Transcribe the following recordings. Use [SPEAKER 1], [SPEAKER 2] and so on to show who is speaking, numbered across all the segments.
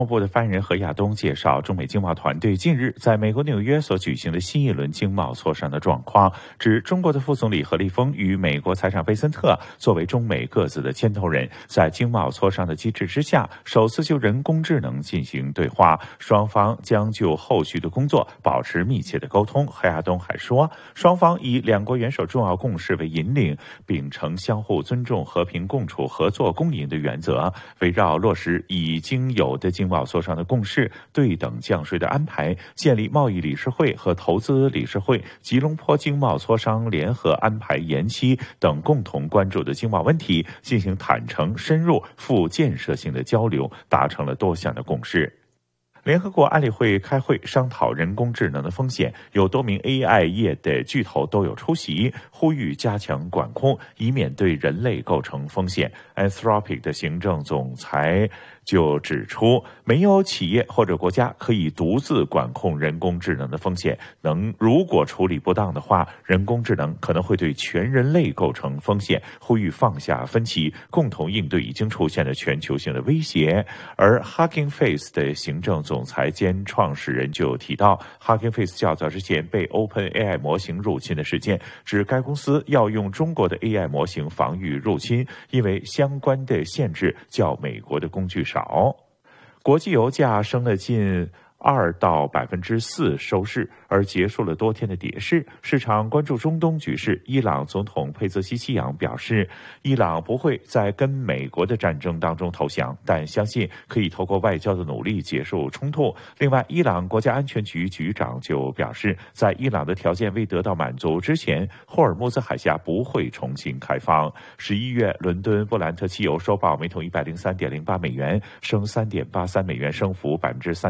[SPEAKER 1] 国部的发言人何亚东介绍，中美经贸团队近日在美国纽约所举行的新一轮经贸磋商的状况，指中国的副总理何立峰与美国财长贝森特作为中美各自的牵头人，在经贸磋商的机制之下，首次就人工智能进行对话，双方将就后续的工作保持密切的沟通。何亚东还说，双方以两国元首重要共识为引领，秉承相互尊重、和平共处、合作共赢的原则，围绕落实已经有的经贸磋商的共识、对等降税的安排、建立贸易理事会和投资理事会、吉隆坡经贸磋商联合安排延期等共同关注的经贸问题进行坦诚、深入、富建设性的交流，达成了多项的共识。联合国安理会开会商讨人工智能的风险，有多名 AI 业的巨头都有出席，呼吁加强管控，以免对人类构成风险。Anthropic 的行政总裁就指出，没有企业或者国家可以独自管控人工智能的风险，如果处理不当的话，人工智能可能会对全人类构成风险，呼吁放下分歧，共同应对已经出现的全球性的威胁。而 Hugging Face 的行政总裁兼创始人就提到， Hugging Face 较早之前被 OpenAI 模型入侵的事件，指该公司要用中国的 AI 模型防御入侵，因为相关的限制较美国的工具少。国际油价升了近2%到4%收市，而结束了多天的跌势。市场关注中东局势，伊朗总统佩泽西奇扬表示，伊朗不会在跟美国的战争当中投降，但相信可以透过外交的努力结束冲突。另外，伊朗国家安全局局长就表示，在伊朗的条件未得到满足之前，霍尔木兹海峡不会重新开放。11月，伦敦布兰特汽油收报每桶103.08美元，升3.83美元，升幅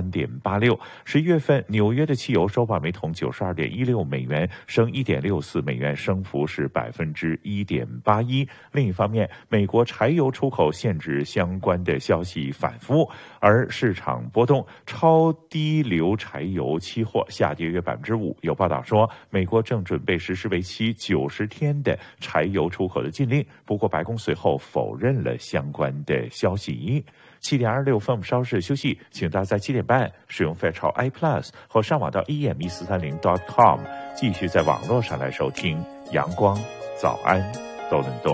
[SPEAKER 1] 3.86%。11月份，纽约的汽油收报每桶92.16美元，升1.64美元，升幅是1.81%。另一方面，美国柴油出口限制相关的消息反复，而市场波动，超低硫柴油期货下跌约5%。有报道说，美国正准备实施为期90天的柴油出口的禁令，不过白宫随后否认了相关的消息。7点26分，我们稍事休息，请大家在7点半使用 Fairchild iPlus 或上网到 em1430.com 继续在网络上来收听阳光早安多伦多。